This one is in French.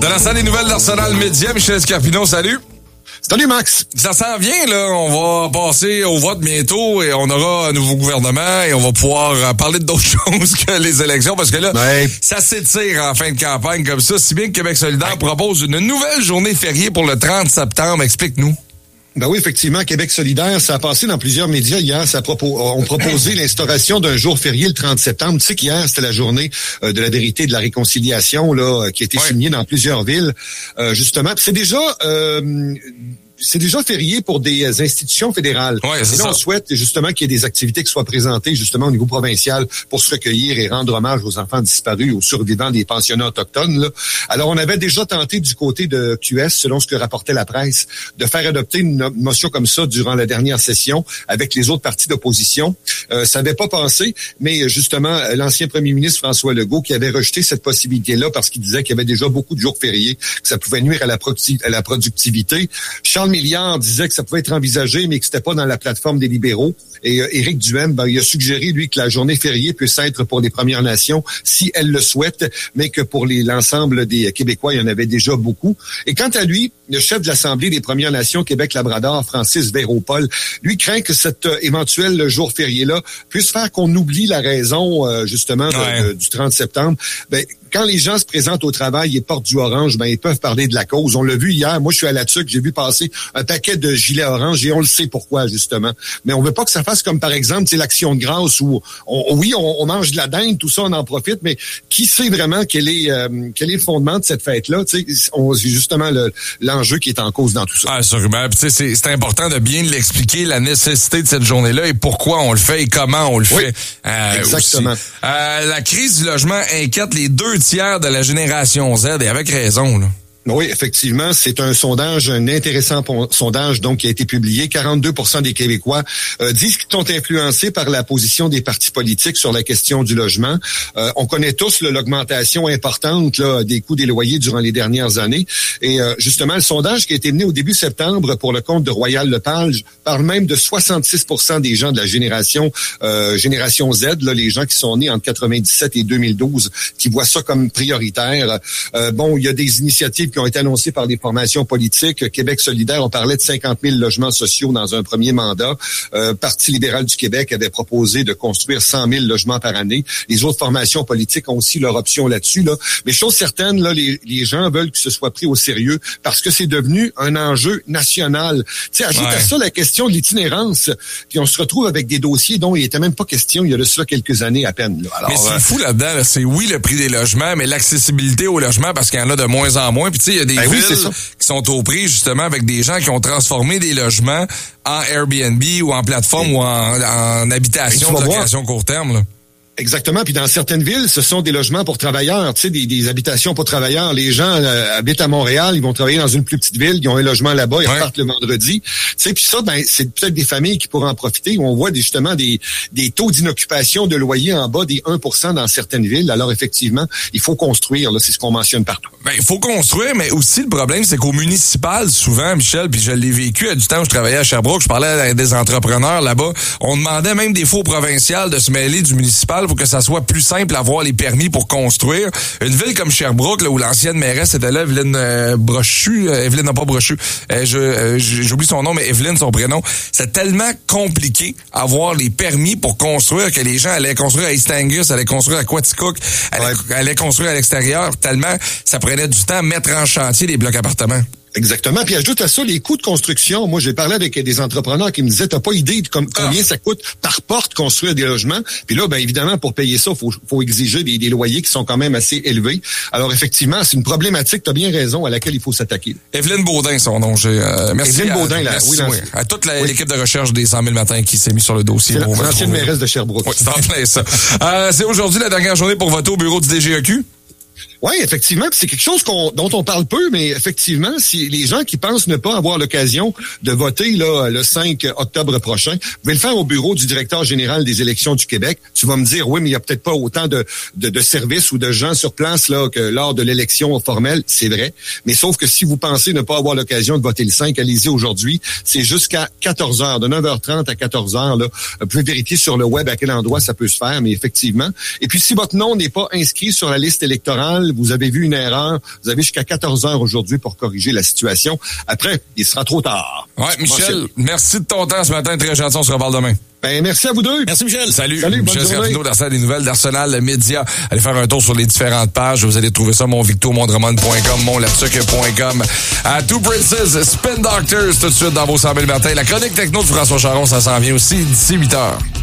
Dans la salle des nouvelles d'Arsenal Média, Michel Scarpino, salut. Salut Max. Ça s'en vient, là. On va passer au vote bientôt et on aura un nouveau gouvernement et on va pouvoir parler d'autres choses que les élections parce que là, ça s'étire en fin de campagne comme ça. Si bien que Québec solidaire propose une nouvelle journée fériée pour le 30 septembre. Explique-nous. Ben oui, effectivement, Québec solidaire, ça a passé dans plusieurs médias hier. On proposait l'instauration d'un jour férié le 30 septembre. Tu sais qu'hier, c'était la journée de la vérité et de la réconciliation là, qui a été signée dans plusieurs villes, justement. Puis c'est déjà férié pour des institutions fédérales. Ouais, c'est et là, on souhaite justement qu'il y ait des activités qui soient présentées justement au niveau provincial pour se recueillir et rendre hommage aux enfants disparus, aux survivants des pensionnats autochtones. Là. Alors, on avait déjà tenté du côté de QS, selon ce que rapportait la presse, de faire adopter une motion comme ça durant la dernière session avec les autres partis d'opposition. Ça n'avait pas passé, mais justement, l'ancien premier ministre François Legault qui avait rejeté cette possibilité-là parce qu'il disait qu'il y avait déjà beaucoup de jours fériés, que ça pouvait nuire à la productivité. Charles Milliard disait que ça pouvait être envisagé, mais que c'était pas dans la plateforme des libéraux. Et Éric Duhaime, il a suggéré, lui, que la journée fériée puisse être pour les Premières Nations, si elles le souhaitent, mais que pour l'ensemble des Québécois, il y en avait déjà beaucoup. Et quant à lui, le chef de l'Assemblée des Premières Nations Québec-Labrador, Francis Véropol, lui craint que cet éventuel jour férié-là puisse faire qu'on oublie la raison, justement, du 30 septembre. Quand les gens se présentent au travail et portent du orange, ils peuvent parler de la cause. On l'a vu hier. Moi, je suis à la TUC, j'ai vu passer un paquet de gilets orange et on le sait pourquoi, justement. Mais on veut pas que ça fasse comme, par exemple, l'action de grâce où, on mange de la dinde, tout ça, on en profite, mais qui sait vraiment quel est le fondement de cette fête-là? C'est justement l'enjeu qui est en cause dans tout ça. Ah, sûrement. Puis c'est important de bien l'expliquer, la nécessité de cette journée-là et pourquoi on le fait et comment on le fait. Exactement. La crise du logement inquiète les 2/3 de la génération Z et avec raison, là. Oui, effectivement, c'est un intéressant sondage donc qui a été publié. 42% des Québécois disent qu'ils sont influencés par la position des partis politiques sur la question du logement. On connaît tous l'augmentation importante là, des coûts des loyers durant les dernières années. Et justement, le sondage qui a été mené au début septembre pour le compte de Royal Lepage parle même de 66% des gens de la génération Z, là, les gens qui sont nés entre 97 et 2012, qui voient ça comme prioritaire. Il y a des initiatives qui ont été annoncés par des formations politiques. Québec solidaire, on parlait de 50 000 logements sociaux dans un premier mandat. Parti libéral du Québec avait proposé de construire 100 000 logements par année. Les autres formations politiques ont aussi leur option là-dessus. Là. Mais chose certaine, là, les gens veulent que ce soit pris au sérieux parce que c'est devenu un enjeu national. Tu sais, ajoute à ça la question de l'itinérance. Puis on se retrouve avec des dossiers dont il était même pas question il y a de cela quelques années à peine. Là. Alors, mais c'est fou là-dedans. Là. C'est le prix des logements, mais l'accessibilité aux logements parce qu'il y en a de moins en moins. Puis tu sais, il y a des villes qui sont aux prises justement avec des gens qui ont transformé des logements en Airbnb ou en plateforme ou en habitation de location court terme. Là. Exactement. Puis dans certaines villes, ce sont des logements pour travailleurs, tu sais, des habitations pour travailleurs. Les gens habitent à Montréal, ils vont travailler dans une plus petite ville, ils ont un logement là-bas, ils repartent le vendredi. Tu sais, puis ça, c'est peut-être des familles qui pourraient en profiter. On voit justement des taux d'inoccupation de loyer en bas des 1% dans certaines villes. Alors effectivement, il faut construire. Là, c'est ce qu'on mentionne partout. Il faut construire, mais aussi le problème, c'est qu'au municipal, souvent, Michel, puis je l'ai vécu à du temps où je travaillais à Sherbrooke, je parlais à des entrepreneurs là-bas. On demandait même des fois au provincial de se mêler du municipal pour que ça soit plus simple à avoir les permis pour construire. Une ville comme Sherbrooke, là, où l'ancienne mairesse était là, Evelyne Brochu, Evelyne n'a pas Brochu, j'oublie son nom, mais Evelyne, son prénom, c'est tellement compliqué avoir les permis pour construire que les gens allaient construire à East Angus, allaient construire à Quaticook, allaient construire à l'extérieur, tellement ça prenait du temps à mettre en chantier les blocs appartements. Exactement. Puis ajoute à ça les coûts de construction. Moi, j'ai parlé avec des entrepreneurs qui me disaient, t'as pas idée de combien ça coûte par porte construire des logements. Puis là, évidemment, pour payer ça, faut exiger des loyers qui sont quand même assez élevés. Alors effectivement, c'est une problématique, t'as bien raison, à laquelle il faut s'attaquer. Evelyne Baudin, son nom. Merci. Evelyne Baudin, à toute l'équipe de recherche des 100 000 matins qui s'est mis sur le dossier. C'est l'ancienne mairesse de Sherbrooke. Oui, c'est en plein ça. C'est aujourd'hui la dernière journée pour voter au bureau du DGEQ. Oui, effectivement, c'est quelque chose dont on parle peu, mais effectivement, si les gens qui pensent ne pas avoir l'occasion de voter là le 5 octobre prochain, vous pouvez le faire au bureau du directeur général des élections du Québec. Tu vas me dire, oui, mais il y a peut-être pas autant de services ou de gens sur place là que lors de l'élection formelle, c'est vrai. Mais sauf que si vous pensez ne pas avoir l'occasion de voter le 5, allez-y aujourd'hui. C'est jusqu'à 14h, de 9h30 à 14h. Là, vous pouvez vérifier sur le web à quel endroit ça peut se faire, mais effectivement. Et puis, si votre nom n'est pas inscrit sur la liste électorale vous avez vu une erreur, vous avez jusqu'à 14 heures aujourd'hui pour corriger la situation. Après, il sera trop tard. Ouais, Michel, merci de ton temps ce matin, très gentil, on se reparle demain. Ben, merci à vous deux. Merci, Michel. Salut Michel Scarpino, d'Arsenal des nouvelles d'Arsenal Média. Allez faire un tour sur les différentes pages. Vous allez trouver ça, monvictomondremont.com, monlatsuc.com. À Two Princes, Spin Doctors, tout de suite dans vos 100 000 matins. La chronique techno de François Charon, ça s'en vient aussi d'ici 8 heures.